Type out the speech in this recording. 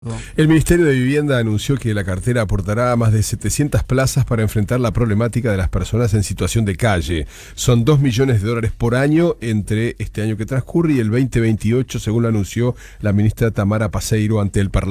El Ministerio de Vivienda anunció que la cartera aportará más de 700 plazas para enfrentar la problemática de las personas en situación de calle. Son 2 millones de dólares por año entre este año que transcurre y el 2028, según lo anunció la ministra Tamara Paseiro ante el Parlamento.